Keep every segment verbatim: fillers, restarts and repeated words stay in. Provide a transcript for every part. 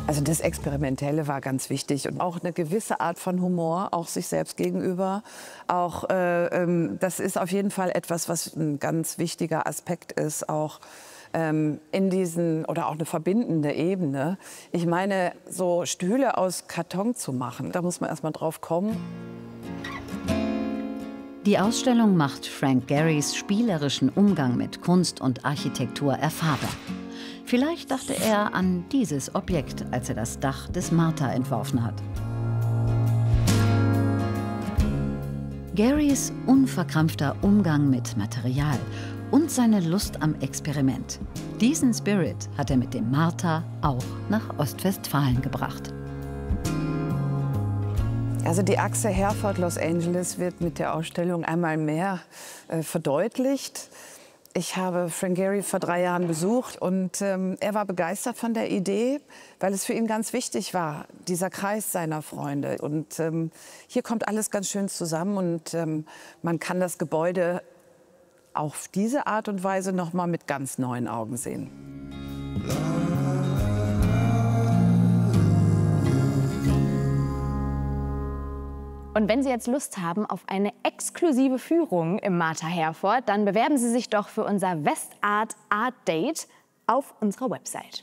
Also das Experimentelle war ganz wichtig und auch eine gewisse Art von Humor, auch sich selbst gegenüber. Auch äh, ähm, das ist auf jeden Fall etwas, was ein ganz wichtiger Aspekt ist, auch ähm, in diesen oder auch eine verbindende Ebene. Ich meine, so Stühle aus Karton zu machen, da muss man erst mal drauf kommen. Die Ausstellung macht Frank Gehrys spielerischen Umgang mit Kunst und Architektur erfahrbar. Vielleicht dachte er an dieses Objekt, als er das Dach des Martha entworfen hat. Gehrys unverkrampfter Umgang mit Material und seine Lust am Experiment. Diesen Spirit hat er mit dem Martha auch nach Ostwestfalen gebracht. Also die Achse Herford-Los Angeles wird mit der Ausstellung einmal mehr äh, verdeutlicht. Ich habe Frank Gehry vor drei Jahren besucht und ähm, er war begeistert von der Idee, weil es für ihn ganz wichtig war, dieser Kreis seiner Freunde. Und ähm, hier kommt alles ganz schön zusammen und ähm, man kann das Gebäude auf diese Art und Weise noch mal mit ganz neuen Augen sehen. Und wenn Sie jetzt Lust haben auf eine exklusive Führung im Martha Herford, dann bewerben Sie sich doch für unser Westart Art Date auf unserer Website.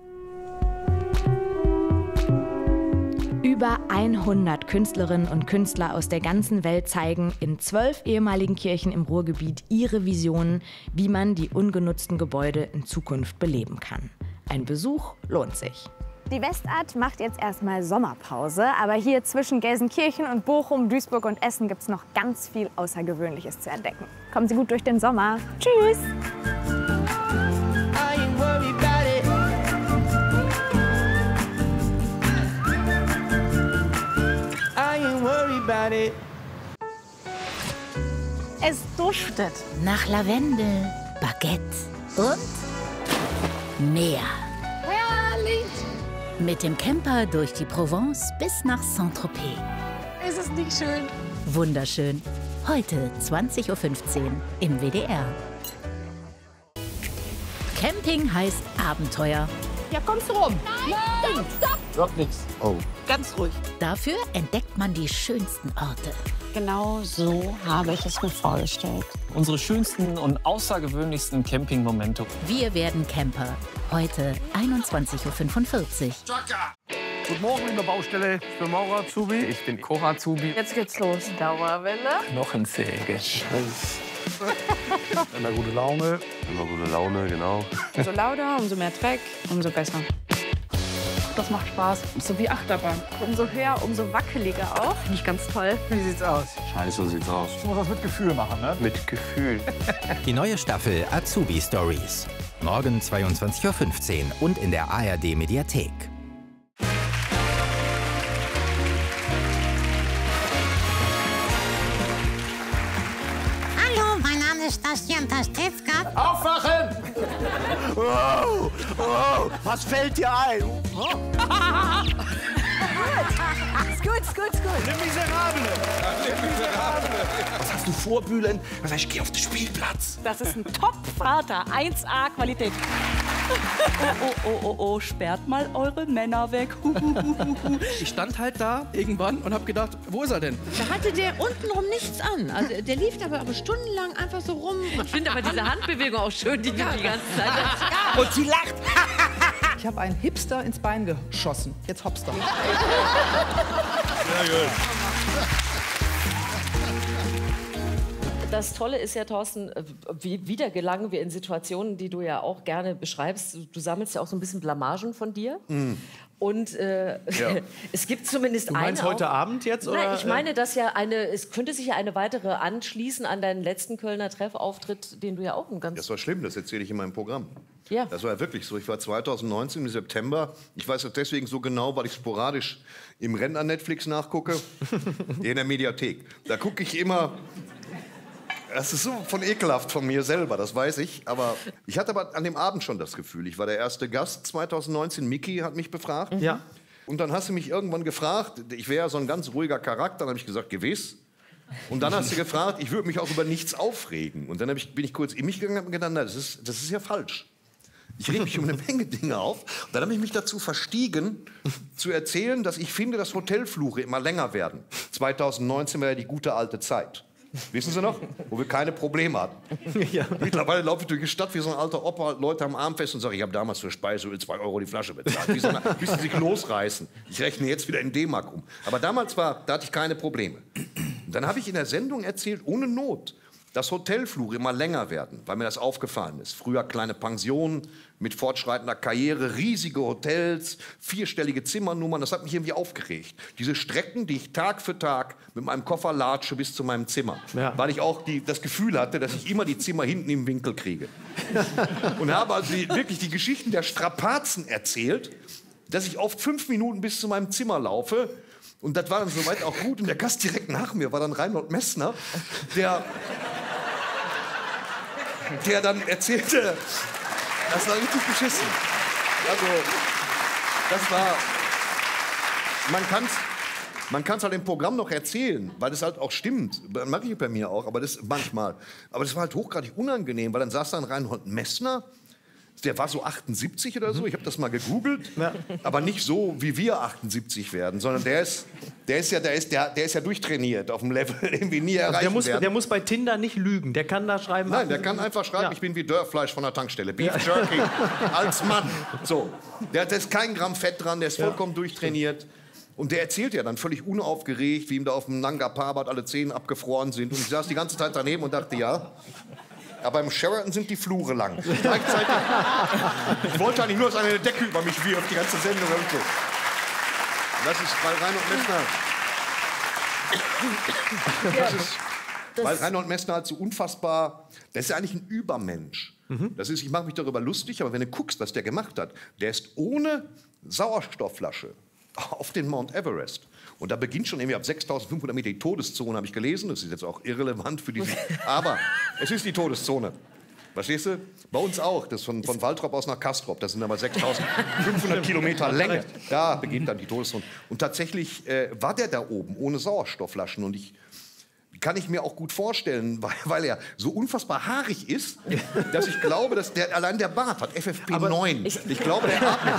Über hundert Künstlerinnen und Künstler aus der ganzen Welt zeigen in zwölf ehemaligen Kirchen im Ruhrgebiet ihre Visionen, wie man die ungenutzten Gebäude in Zukunft beleben kann. Ein Besuch lohnt sich. Die Westart macht jetzt erstmal Sommerpause, aber hier zwischen Gelsenkirchen und Bochum, Duisburg und Essen gibt es noch ganz viel Außergewöhnliches zu entdecken. Kommen Sie gut durch den Sommer. Tschüss! Es duftet Nach Lavendel, Baguette und Meer. herrlich. Mit dem Camper durch die Provence bis nach Saint-Tropez. Ist es nicht schön? Wunderschön. Heute zwanzig Uhr fünfzehn im W D R. Camping heißt Abenteuer. Ja, kommst du rum? Nein, stopp, stopp. Wird nichts. Oh. Ganz ruhig. Dafür entdeckt man die schönsten Orte. Genau so habe ich es mir vorgestellt. Unsere schönsten und außergewöhnlichsten Campingmomente. Wir werden Camper. Heute einundzwanzig Uhr fünfundvierzig. Guten Morgen, liebe Baustelle. Ich bin Maurer Azubi. Ich bin Koch-Azubi. Jetzt geht's los. Dauerwelle. Knochensäge. Immer gute Laune. Immer gute Laune, genau. Umso lauter, umso mehr Dreck, umso besser. Das macht Spaß. So wie Achterbahn. Umso höher, umso wackeliger auch. Finde ich ganz toll. Wie sieht's aus? Scheiße, so sieht's aus. Ich muss das mit Gefühl machen, ne? Mit Gefühl. Die neue Staffel Azubi Stories. Morgen zweiundzwanzig Uhr fünfzehn und in der A R D Mediathek. Hallo, mein Name ist Bastian Pastewka. Aufwachen! Wow, wow, was fällt dir ein? Oh. Ist gut, ist gut, ist gut. Le Miserable. Le Miserable. Was hast du vor, Bühlen? Was heißt, ich gehe auf den Spielplatz. Das ist ein Top-Vater. eins A Qualität. Oh, oh, oh, oh, oh, sperrt mal eure Männer weg. Ich stand halt da irgendwann und hab gedacht, wo ist er denn? Da hatte der untenrum nichts an. Also der lief aber, aber stundenlang einfach so rum. Ich finde aber diese Handbewegung auch schön, die die die ganze Zeit hat. Und sie lacht. Ich habe einen Hipster ins Bein geschossen. Jetzt hoppst du. Sehr gut. Das Tolle ist ja, Thorsten, wie, wieder gelangen wir in Situationen, die du ja auch gerne beschreibst. Du sammelst ja auch so ein bisschen Blamagen von dir. Mm. Und äh, ja. Es gibt zumindest eine. Du meinst eine heute auch, Abend jetzt? Oder? Nein, ich meine, dass ja eine, es könnte sich ja eine weitere anschließen an deinen letzten Kölner Treffauftritt, den du ja auch ein ganz... Das war schlimm, das erzähle ich in meinem Programm. Ja. Das war wirklich so. Ich war zweitausendneunzehn im September. Ich weiß das deswegen so genau, weil ich sporadisch im Rennen an Netflix nachgucke. In der Mediathek. Da gucke ich immer... Das ist so von ekelhaft von mir selber, das weiß ich. Aber ich hatte aber an dem Abend schon das Gefühl. Ich war der erste Gast zweitausendneunzehn. Micky hat mich befragt. Ja. Und dann hast du mich irgendwann gefragt, ich wäre ja so ein ganz ruhiger Charakter. Dann habe ich gesagt, gewiss. Und dann hast du gefragt, ich würde mich auch über nichts aufregen. Und dann ich, bin ich kurz in mich gegangen und gedacht, na, das ist, das ist ja falsch. Ich reg mich um eine Menge Dinge auf. Und dann habe ich mich dazu verstiegen, zu erzählen, dass ich finde, dass Hotelflure immer länger werden. zweitausendneunzehn war ja die gute alte Zeit. Wissen Sie noch? Wo wir keine Probleme hatten. Ja. Mittlerweile laufe ich durch die Stadt wie so ein alter Opa, Leute am Arm fest und sage, ich habe damals für Speiseöl zwei Euro die Flasche bezahlt. Wie so eine, bis sie sich losreißen. Ich rechne jetzt wieder in D-Mark um. Aber damals war, da hatte ich keine Probleme. Und dann habe ich in der Sendung erzählt, ohne Not, dass Hotelflure immer länger werden, weil mir das aufgefallen ist. Früher kleine Pensionen mit fortschreitender Karriere, riesige Hotels, vierstellige Zimmernummern, das hat mich irgendwie aufgeregt. Diese Strecken, die ich Tag für Tag mit meinem Koffer latsche bis zu meinem Zimmer, ja. Weil ich auch die, das Gefühl hatte, dass ich immer die Zimmer hinten im Winkel kriege. Und habe also die, wirklich die Geschichten der Strapazen erzählt, dass ich oft fünf Minuten bis zu meinem Zimmer laufe. Und das war dann soweit auch gut. Und der Gast direkt nach mir war dann Reinhold Messner, der, der dann erzählte, das war richtig beschissen. Also, das war, man kann's, man kann's halt im Programm noch erzählen, weil das halt auch stimmt. Das mache ich bei mir auch, aber das manchmal. Aber das war halt hochgradig unangenehm, weil dann saß dann Reinhold Messner. Der war so achtundsiebzig oder so, ich habe das mal gegoogelt, ja. Aber nicht so, wie wir achtundsiebzig werden, sondern der ist, der ist, ja, der ist, der, der ist ja durchtrainiert auf dem Level, den wir nie erreichen also der muss, werden. Der muss bei Tinder nicht lügen, der kann da schreiben... Nein, der kann einfach schreiben, ja. Ich bin wie Dörrfleisch von der Tankstelle, Beef Jerky, als Mann. So. Der, der ist kein Gramm Fett dran, der ist vollkommen ja. durchtrainiert. Und der erzählt ja dann völlig unaufgeregt, wie ihm da auf dem Nanga Parbat alle Zähne abgefroren sind. Und ich saß die ganze Zeit daneben und dachte, ja... Aber im Sheraton sind die Flure lang. Gleichzeitig, ich wollte eigentlich nur, dass eine Decke über mich wirft, die ganze Sendung und so. Das ist, weil Reinhold Messner... Das ist, weil Reinhold Messner halt so unfassbar... Der ist ja eigentlich ein Übermensch. Mhm. Das ist, ich mache mich darüber lustig, aber wenn du guckst, was der gemacht hat, der ist ohne Sauerstoffflasche auf den Mount Everest. Und da beginnt schon irgendwie ab sechstausendfünfhundert Meter die Todeszone, habe ich gelesen. Das ist jetzt auch irrelevant für diese... Aber es ist die Todeszone. Verstehst du? Bei uns auch. Das ist von, von Waltrop aus nach Castrop. Das sind aber sechstausendfünfhundert Kilometer Länge. Da beginnt dann die Todeszone. Und tatsächlich äh, war der da oben ohne Sauerstoffflaschen. Und ich... kann ich mir auch gut vorstellen, weil, weil er so unfassbar haarig ist, dass ich glaube, dass der, allein der Bart hat F F P neun. Ich, ich glaube, der atmet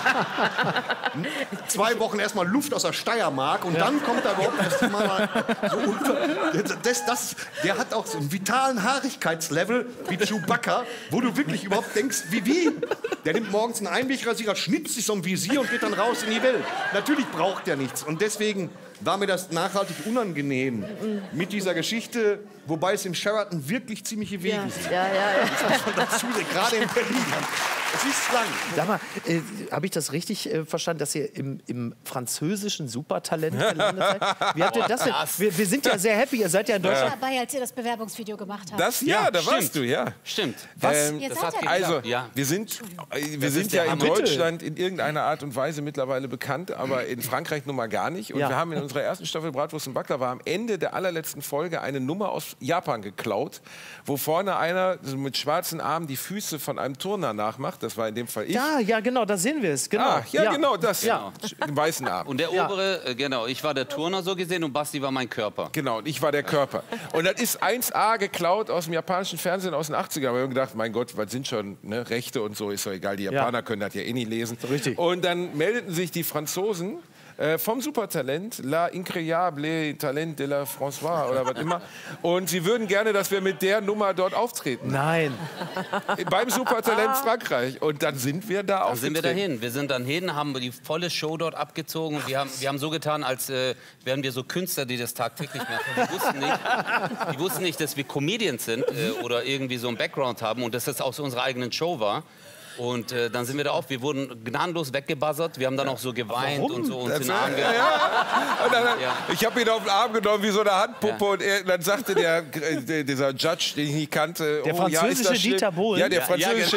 zwei Wochen erstmal Luft aus der Steiermark und ja. dann kommt er überhaupt erst mal so unter. Das, das, der hat auch so einen vitalen Haarigkeitslevel wie Chewbacca, wo du wirklich überhaupt denkst, wie wie? Der nimmt morgens einen Einwegrasierer, schnitzt sich so ein Visier und geht dann raus in die Welt. Natürlich braucht er nichts und deswegen war mir das nachhaltig unangenehm mit dieser Geschichte, wobei es im Sheraton wirklich ziemliche Wege ja. sind. Ja, ja, ja. Das muss man dazu sehen, gerade in Berlin. Es ist lang. Sag mal, äh, habe ich das richtig äh, verstanden, dass ihr im, im französischen Supertalent gelandet seid? Wie habt ihr das denn? Wir, wir sind ja sehr happy, ihr seid ja in Deutschland. Ich war dabei, als ihr das Bewerbungsvideo gemacht habt. Das, ja, ja da stimmt. warst du, ja. Stimmt. Was? Ähm, das hat also, ja. wir sind, wir das sind ja in Hammer. Deutschland in irgendeiner Art und Weise mittlerweile bekannt, aber in Frankreich nun mal gar nicht. Und ja. wir haben in unserer ersten Staffel Bratwurst und Backler war am Ende der allerletzten Folge eine Nummer aus Japan geklaut, wo vorne einer so mit schwarzen Armen die Füße von einem Turner nachmacht. Das war in dem Fall ich. Ja, ja, genau, da sehen wir es. Genau. Ah, ja, ja, genau, das. Ja. Im weißen Arm. Und der obere, äh, genau, ich war der Turner so gesehen und Basti war mein Körper. Genau, und ich war der Körper. Und das ist eins A geklaut aus dem japanischen Fernsehen aus den achtzigern. Aber wir haben gedacht, mein Gott, was sind schon ne, Rechte und so, ist doch egal. Die Japaner ja. können das ja eh nicht lesen. Richtig. Und dann meldeten sich die Franzosen äh, vom Supertalent, La Incroyable Talent de la François oder was immer. Und sie würden gerne, dass wir mit der Nummer dort auftreten. Nein. Beim Supertalent Frankreich. Und dann sind wir da Dann aufgetreten. sind wir dahin. Wir sind dann hin, haben die volle Show dort abgezogen. Und wir haben, wir haben so getan, als äh, wären wir so Künstler, die das tagtäglich machen. Die wussten nicht, die wussten nicht dass wir Comedians sind äh, oder irgendwie so einen Background haben und dass das auch so unsere eigenen Show war. Und äh, dann sind wir da auf. Wir wurden gnadenlos weggebuzzert. Wir haben dann auch so geweint Warum? und so uns Das, in den Arm äh, gehabt. ja. Und dann, Ja. Ich habe ihn auf den Arm genommen wie so eine Handpuppe Ja. und er, dann sagte der, äh, dieser Judge, den ich nicht kannte, Der oh, ja, ist französische das schlimm? Dieter Bohlen? Ja, der Ja, französische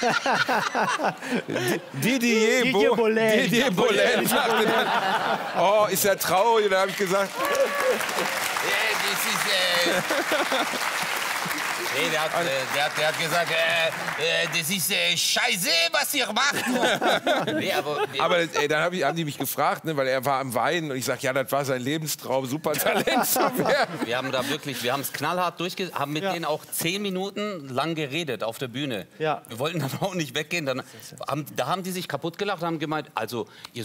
ja, Di- Didier Didier Bo- Bohlen. Didier Bohlen sagte dann, oh, ist er traurig? Und dann habe ich gesagt, Yeah, this is, Nee, der hat, äh, der hat, der hat gesagt, äh, äh, das ist äh, scheiße, was ihr macht. Nee, aber, nee. aber ey, dann hab ich, haben die mich gefragt, ne, weil er war am Weinen und ich sag, ja, das war sein Lebenstraum, Supertalent zu werden. Wir haben da wirklich, wir haben es knallhart durchge... haben mit Ja. denen auch zehn Minuten lang geredet auf der Bühne. Ja. Wir wollten dann auch nicht weggehen. Dann haben, da haben die sich kaputt gelacht und haben gemeint, also ihr